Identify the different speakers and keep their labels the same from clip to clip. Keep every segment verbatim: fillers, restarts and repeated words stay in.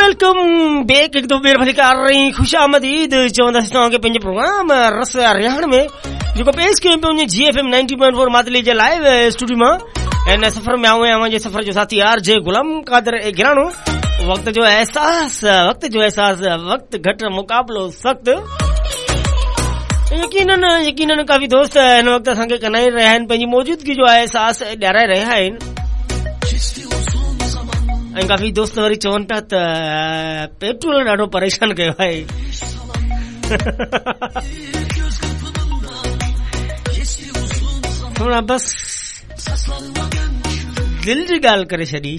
Speaker 1: Welcome back एक दो बेर भली कर रही खुशामदीद चवंदासीं तव्हांखे पंहिंजे प्रोग्राम रस रिहाण में जेको पेश कयूं पियूं जी F M ninety point four Matali जे लाइव स्टूडियो मां ऐं सफ़र में आऊं आहियां जे सफ़र जो साथी आर जे गुलाम कादर गिराणो। वक्त जो एहसास वक्त जो एहसास वक्त घट मुकाबलो सख्त यकीनन यकीनन काफ़ी दोस्त हिन वक़्तु असांखे कनाई रहिया आहिनि पंहिंजी मौजूदगी जो एहसास ॾियाराए रहिया आहिनि ऐं काफ़ी दोस्त वरी चवनि पिया त पेट्रोल ॾाढो परेशान कयो आहे। थोड़ा बस दिल जी ॻाल्हि करे छॾी।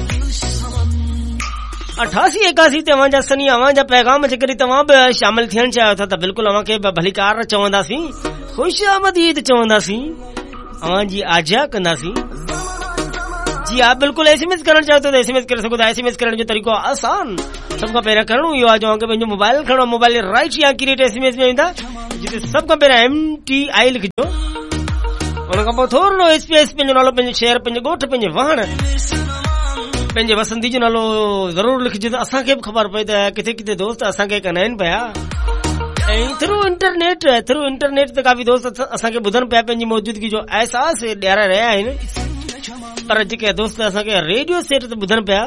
Speaker 1: अठासी एकासी ते अवां जा सनी अवां जा पैगाम जेकॾहिं तव्हां बि शामिल थियणु चाहियो था त बिल्कुलु अवां खे भली कार चवंदासीं, ख़ुशि आमदीद चवंदासीं, अवां जी आजा कंदासीं। जी आप बिल्कुलु एसएमएस करणु चाहियो त एसएमएस करे सघो था। एसएमएस करण जो तरीक़ो आसान, सभ खां पहिरियों करणो इहो आहे जो अॻे पंहिंजो मोबाइल खणो, मोबाइल राइट या क्रिएट एसएमएस में वेंदा जिते सभ खां पहिरियों एम टी आई लिखजो, उन खां पोइ थोरो स्पेस पंहिंजो नालो, पंहिंजो शहर, पंहिंजो ॻोठ, पंहिंजे वाहण, पंहिंजे वसंदी जो नालो ज़रूर लिखजो त असांखे बि ख़बर पए त किथे किथे दोस्त असांखे कना आहिनि पिया। ऐं थ्रू इंटरनेट थ्रू इंटरनेट ते काफ़ी दोस्त असांखे ॿुधनि पिया, पंहिंजी मौजूदगी जो एहसास ॾियाराए रहिया आहिनि। पर जेके दोस्त असांखे रेडियो सेट ते ॿुधनि पिया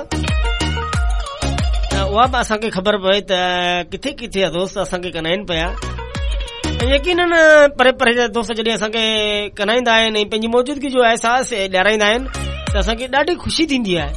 Speaker 1: उहा बि असांखे ख़बर पए त किथे किथे दोस्त असांखे कना आहिनि पिया। यकीनन परे परे जा दोस्त जॾहिं असांखे कनाईंदा आहिनि ऐं पंहिंजी मौजूदगी जो एहसास ॾियाराईंदा आहिनि त असांखे ॾाढी ख़ुशी थींदी आहे।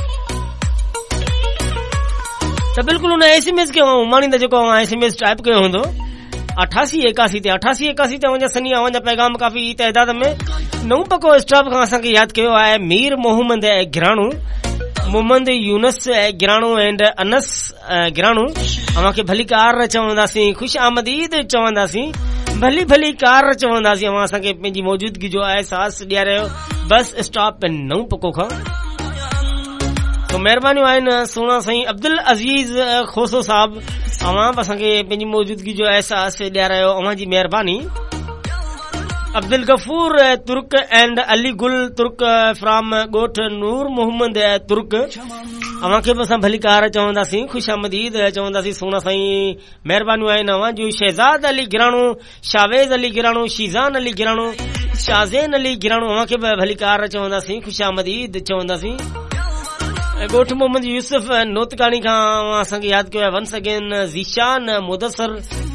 Speaker 1: त बिल्कुलु हुन एसएमएस खे उमाणींदा जेको एसएमएस टाइप कयो हूंदो अठासी एकासी ते अठासी एकासी ते अवां जा सनी अवां जा पैगाम काफ़ी तइदाद में नऊ पको स्टाफ खां असांखे यादि कयो आहे। मीर मोहम्मद गिराणो, मोहम्मद यूनस गिराणो एंड अनस गिराणो अवां खे भली कार चवंदासीं, ख़ुशि आमदीद चवंदासीं, भली भली कार चवंदासीं। अवां असांखे पंहिंजी मौजूदगी जो एहसास ॾियारियो बस स्टॉप नऊ पको खां। तो महिरबानियूं आहिनि सुहिणा साईं अब्दुल अज़ीज़ खोसो साहब, अवां बि असांखे पंहिंजी मौजूदगी जो एहसास ॾियारायो, अवां जी महिरबानी। अब्दुल गफूर तुर्क एंड अली गुल तुर्क फ्रॉम ॻोठ नूर मोहम्मद तुर्क अवां खे बि असां भली कार चवंदासीं, ख़ुशि आमदीद चवंदासीं, सुहिणा साईं महिरबानियूं आहिनि अवां जूं। शहज़ाद अली गिराणो, शावेज़ अली गिराणो, शीज़ान अली गिराणो, शाज़ेन अली गिराणो अवां खे बि भली कार चवंदासीं, ख़ुशि आमदीद चवंदासीं। ॻोठ मोहम्मद यूसुफ नोतकानी खां असांखे यादि कयो आहे वंस अगेन ज़ीशान मुदसर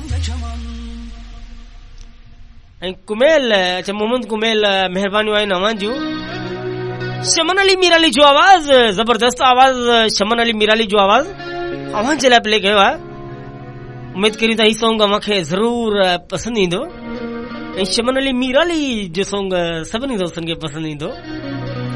Speaker 1: ऐं कुमेल, अच्छा मोहम्मद कुमेल महिरबानियूं आहिनि अवां जूं। शमन अली मीराली जो आवाज़, ज़बरदस्त आवाज़, शमन अली मीराली जो आवाज़ अवां जे लाइ प्ले कयो आहे। उमेद करी त हीउ सॉन्ग अवां खे ज़रूर पसंदि ईंदो ऐं शमन अली मीराली जो सॉन्ग सभिनी दोस्तनि खे पसंदि ईंदो।